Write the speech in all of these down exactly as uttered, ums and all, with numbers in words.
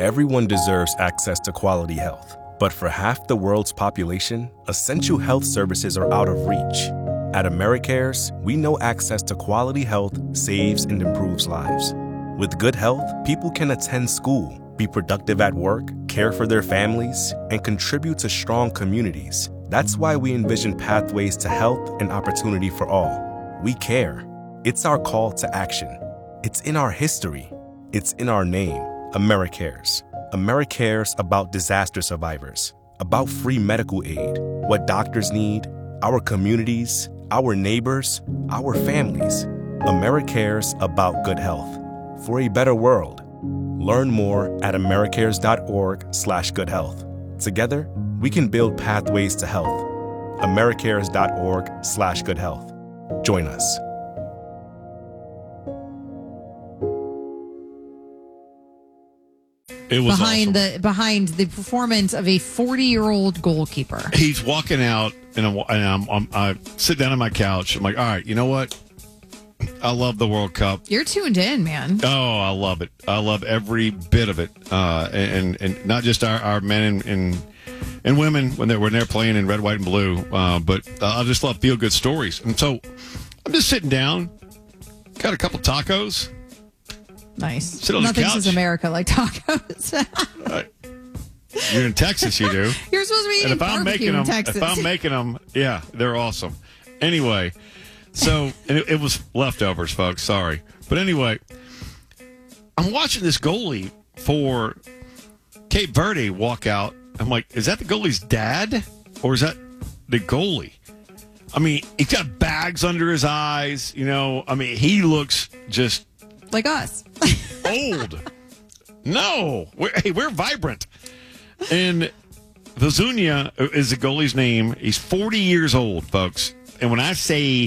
Everyone deserves access to quality health. But for half the world's population, essential health services are out of reach. At AmeriCares, we know access to quality health saves and improves lives. With good health, people can attend school, be productive at work, care for their families, and contribute to strong communities. That's why we envision pathways to health and opportunity for all. We care. It's our call to action. It's in our history. It's in our name. AmeriCares. AmeriCares about disaster survivors, about free medical aid, what doctors need, our communities, our neighbors, our families. AmeriCares about good health. For a better world. Learn more at americares.org slash good health. Together, we can build pathways to health. americares.org slash good health. Join us. It was behind awesome. the behind the performance of a forty-year-old goalkeeper. He's walking out, and, I'm, and I'm, I'm, I sit down on my couch. I'm like, all right, you know what? I love the World Cup. You're tuned in, man. Oh, I love it. I love every bit of it, uh, and and not just our, our men and, and and women when they're when they're playing in red, white, and blue, uh, but I just love feel good stories. And so I'm just sitting down, got a couple tacos. Nice. Sit on Nothing the couch. says America like tacos. uh, you're in Texas, you do. You're supposed to be eating and if I'm barbecue making them, in Texas. if I'm making them, yeah, they're awesome. Anyway, so and it, it was leftovers, folks. Sorry, but anyway, I'm watching this goalie for Cape Verde walk out. I'm like, is that the goalie's dad or is that the goalie? I mean, he's got bags under his eyes. You know, I mean, he looks just like us. Old. No. We're, hey, we're vibrant. And Vizunia is the goalie's name. He's forty years old, folks. And when I say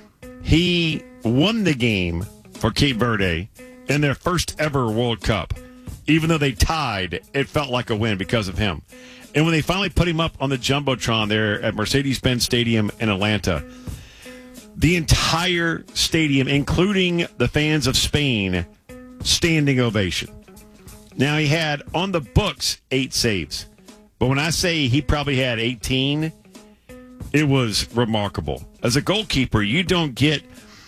he won the game for Cape Verde in their first ever World Cup, even though they tied, it felt like a win because of him. And when they finally put him up on the Jumbotron there at Mercedes-Benz Stadium in Atlanta, the entire stadium, including the fans of Spain, standing ovation. Now, he had on the books eight saves. But when I say he probably had eighteen, it was remarkable. As a goalkeeper, you don't get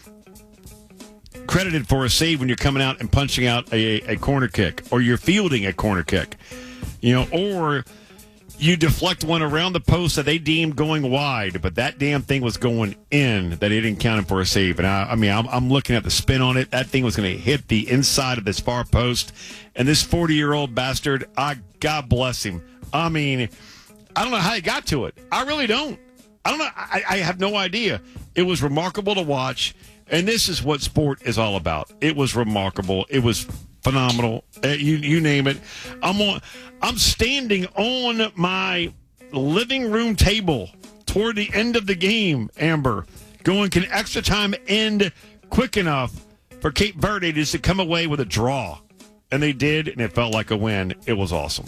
credited for a save when you're coming out and punching out a, a corner kick or you're fielding a corner kick, you know, or you deflect one around the post that they deemed going wide, but that damn thing was going in, that they didn't count him for a save. And I, I mean, I'm, I'm looking at the spin on it. That thing was going to hit the inside of this far post. And this forty-year-old bastard, I, God bless him. I mean, I don't know how he got to it. I really don't. I don't know. I, I have no idea. It was remarkable to watch. And this is what sport is all about. It was remarkable. It was phenomenal. Uh, you you name it. I'm on. I'm standing on my living room table toward the end of the game, Amber, going, can extra time end quick enough for Cape Verde just to come away with a draw? And they did, and it felt like a win. It was awesome.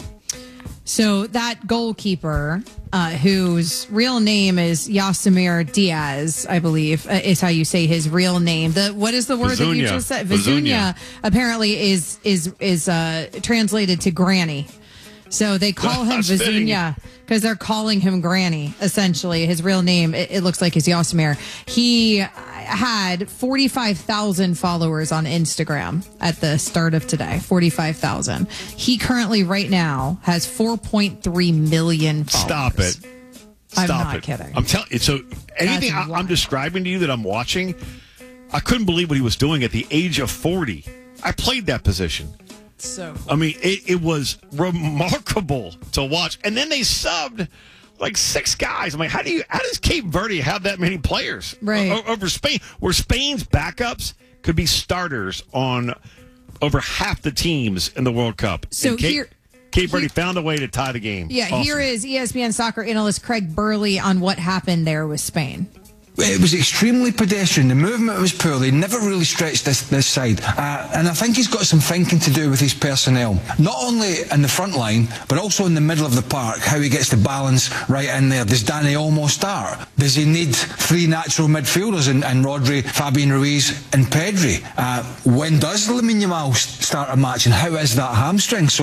So that goalkeeper, uh, whose real name is Yasimir Diaz, I believe, uh, is how you say his real name. The what is the word Vizunia. that you just said? Vizunia. Vizunia apparently is is is uh, translated to granny. So they call him Vizunia because they're calling him Granny, essentially. His real name, it, it looks like, is Yasimir. He had forty-five thousand followers on Instagram at the start of today. forty-five thousand. He currently, right now, has four point three million followers. Stop it. Stop I'm not it. kidding. I'm telling you. So anything I, wild. I'm describing to you that I'm watching, I couldn't believe what he was doing at the age of forty. I played that position. So cool. I mean, it, it was remarkable to watch. And then they subbed like six guys. I'm like, how do you? How does Cape Verde have that many players right. o- over Spain? Where Spain's backups could be starters on over half the teams in the World Cup. So and Cape, here. Cape Verde found a way to tie the game. Yeah, Awesome. Here is E S P N soccer analyst Craig Burley on what happened there with Spain. It was extremely pedestrian. The movement was poor. They never really stretched this, this side. Uh, and I think he's got some thinking to do with his personnel. Not only in the front line, but also in the middle of the park, how he gets the balance right in there. Does Danny Olmo start? Does he need three natural midfielders in, in Rodri, Fabian Ruiz and Pedri? Uh, when does Lamine Yamal start a match and how is that hamstring? So